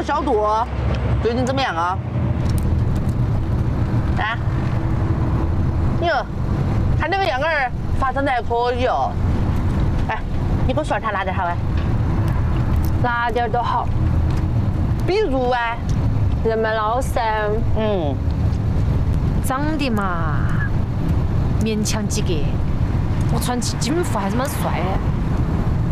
小杜，最近怎么样啊？啊？哟，看那个样儿，发展的还可以哦。哎，你给我说他哪点好啊？ 哪点都好， 比如啊， 人们老实， 嗯， 长得嘛勉强及格。我穿起金服还是蛮帅的。